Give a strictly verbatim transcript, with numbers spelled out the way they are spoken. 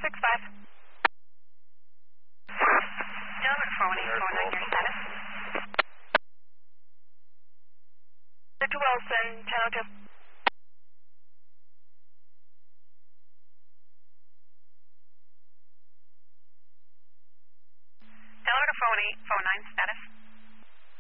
six five. Delaware four one eight four nine, your status. Victor Wilson, ten oh two. Delaware four one eight four nine, status.